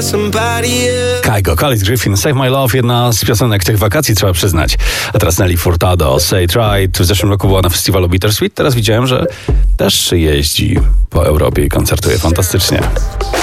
Kygo, Khalid Griffin, Save My Love, jedna z piosenek tych wakacji, trzeba przyznać. A teraz Nelly Furtado, Say It Right. W zeszłym roku była na festiwalu Bittersweet, teraz widziałem, że też jeździ po Europie i koncertuje fantastycznie.